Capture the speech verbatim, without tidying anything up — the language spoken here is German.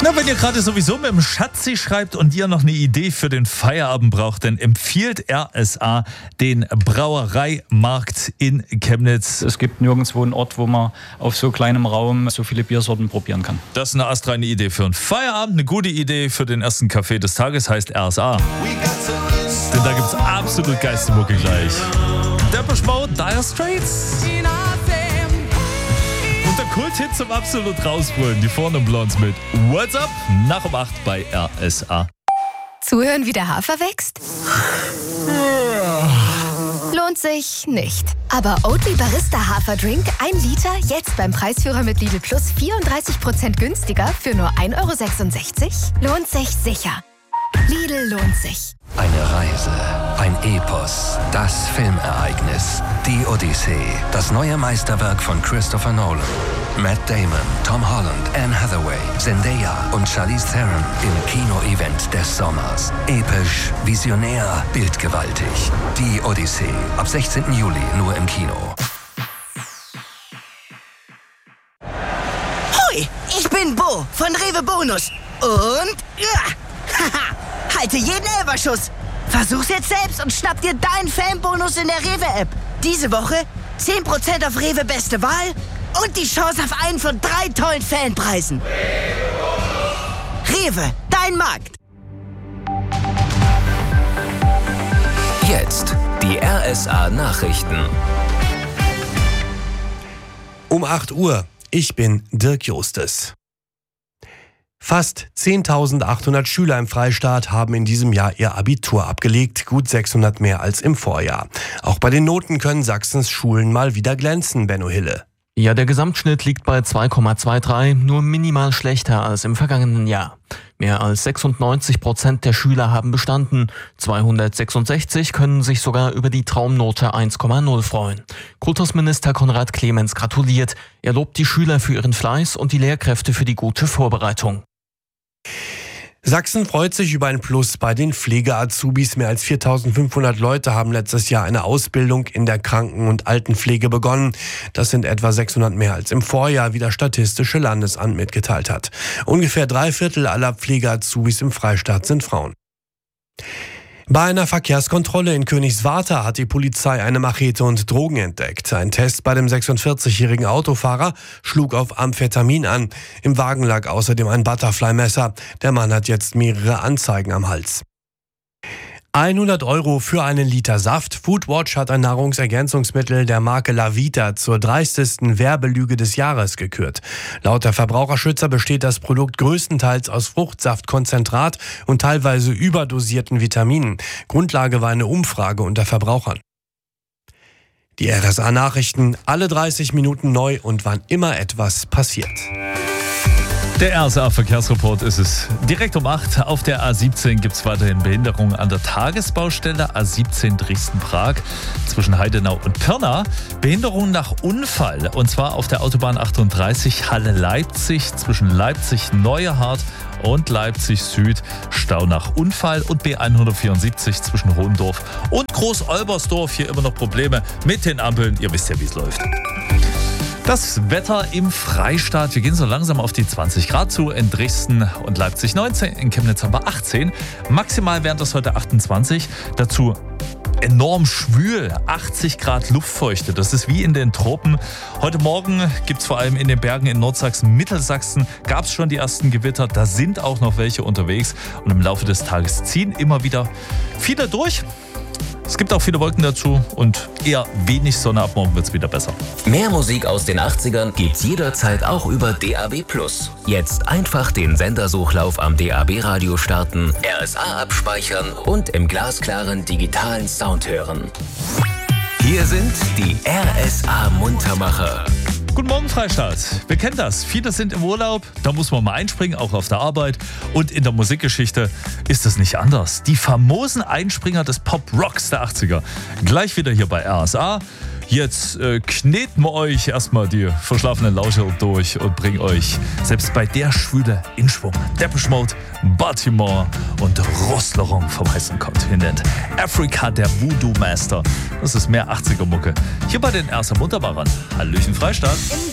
Na, wenn ihr gerade sowieso mit dem Schatzi schreibt und ihr noch eine Idee für den Feierabend braucht, dann empfiehlt R S A den Brauereimarkt in Chemnitz. Es gibt nirgendwo einen Ort, wo man auf so kleinem Raum so viele Biersorten probieren kann. Das ist eine astreine Idee für einen Feierabend, eine gute Idee für den ersten Kaffee des Tages, heißt R S A. Denn da gibt's absolut Geistermucke gleich. Depeche Mode, Dire Straits. Und der Kulthit zum absolut rausbrüllen, die Four Non Blondes mit What's Up? Nach um acht bei R S A. Zuhören, wie der Hafer wächst? Lohnt sich nicht. Aber Oatly Barista Haferdrink, ein Liter, jetzt beim Preisführer mit Lidl Plus vierunddreißig Prozent günstiger für nur ein Euro sechsundsechzig? Lohnt sich sicher. Lidl lohnt sich. Eine Reise, ein Epos, das Filmereignis, die Odyssee, das neue Meisterwerk von Christopher Nolan. Matt Damon, Tom Holland, Anne Hathaway, Zendaya und Charlize Theron im Kino-Event des Sommers. Episch, visionär, bildgewaltig. Die Odyssee, ab sechzehnten Juli nur im Kino. Hoi, ich bin Bo von Rewe Bonus. Und... Ja, haha, halte jeden Elberschuss. Versuch's jetzt selbst und schnapp dir deinen Fanbonus in der Rewe-App. Diese Woche zehn Prozent auf Rewe Beste Wahl und die Chance auf einen von drei tollen Fanpreisen. Rewe, dein Markt. Jetzt die R S A Nachrichten. Um acht Uhr. Ich bin Dirk Justes. Fast zehntausendachthundert Schüler im Freistaat haben in diesem Jahr ihr Abitur abgelegt, gut sechshundert mehr als im Vorjahr. Auch bei den Noten können Sachsens Schulen mal wieder glänzen, Benno Hille. Ja, der Gesamtschnitt liegt bei zwei Komma dreiundzwanzig, nur minimal schlechter als im vergangenen Jahr. Mehr als sechsundneunzig Prozent der Schüler haben bestanden. zweihundertsechsundsechzig können sich sogar über die Traumnote eins Komma null freuen. Kultusminister Konrad Clemens gratuliert. Er lobt die Schüler für ihren Fleiß und die Lehrkräfte für die gute Vorbereitung. Sachsen freut sich über ein Plus bei den Pflege-Azubis. Mehr als viertausendfünfhundert Leute haben letztes Jahr eine Ausbildung in der Kranken- und Altenpflege begonnen. Das sind etwa sechshundert mehr als im Vorjahr, wie das Statistische Landesamt mitgeteilt hat. Ungefähr drei Viertel aller Pflege-Azubis im Freistaat sind Frauen. Bei einer Verkehrskontrolle in Königswartha hat die Polizei eine Machete und Drogen entdeckt. Ein Test bei dem sechsundvierzigjährigen Autofahrer schlug auf Amphetamin an. Im Wagen lag außerdem ein Butterfly-Messer. Der Mann hat jetzt mehrere Anzeigen am Hals. hundert Euro für einen Liter Saft. Foodwatch hat ein Nahrungsergänzungsmittel der Marke Lavita zur dreistesten Werbelüge des Jahres gekürt. Laut der Verbraucherschützer besteht das Produkt größtenteils aus Fruchtsaftkonzentrat und teilweise überdosierten Vitaminen. Grundlage war eine Umfrage unter Verbrauchern. Die R S A-Nachrichten, alle dreißig Minuten neu und wann immer etwas passiert. Der R S A-Verkehrsreport ist es. Direkt um acht auf der A siebzehn gibt es weiterhin Behinderungen an der Tagesbaustelle A siebzehn Dresden-Prag zwischen Heidenau und Pirna. Behinderungen nach Unfall und zwar auf der Autobahn achtunddreißig Halle-Leipzig zwischen Leipzig-Neuehardt und Leipzig Süd. Stau nach Unfall und B hundertvierundsiebzig zwischen Hohendorf und Groß-Olbersdorf. Hier immer noch Probleme mit den Ampeln. Ihr wisst ja, wie es läuft. Das Wetter im Freistaat. Wir gehen so langsam auf die zwanzig Grad zu. In Dresden und Leipzig neunzehn, in Chemnitz haben wir achtzehn. Maximal wären das heute achtundzwanzig. Dazu enorm schwül, achtzig Grad Luftfeuchte. Das ist wie in den Tropen. Heute Morgen gibt es vor allem in den Bergen in Nordsachsen, Mittelsachsen, gab es schon die ersten Gewitter. Da sind auch noch welche unterwegs. Und im Laufe des Tages ziehen immer wieder viele durch. Es gibt auch viele Wolken dazu und eher wenig Sonne. Ab morgen wird es wieder besser. Mehr Musik aus den achtzigern gibt's jederzeit auch über D A B Plus. Jetzt einfach den Sendersuchlauf am D A B-Radio starten, R S A abspeichern und im glasklaren digitalen Sound hören. Hier sind die R S A-Muntermacher. Guten Morgen, Freistaat. Wir kennen das. Viele sind im Urlaub, da muss man mal einspringen, auch auf der Arbeit. Und in der Musikgeschichte ist es nicht anders. Die famosen Einspringer des Pop-Rocks der achtziger. Gleich wieder hier bei R S A. Jetzt äh, kneten wir euch erstmal die verschlafenen Lauscher durch und bringen euch selbst bei der Schwüle in Schwung. Depeche Mode, Baltimore und Rostlerung vom heißen Kontinent. Afrika, der Voodoo Master. Das ist mehr achtziger-Mucke. Hier bei den R S A Muntermachern. Hallöchen, Freistaat.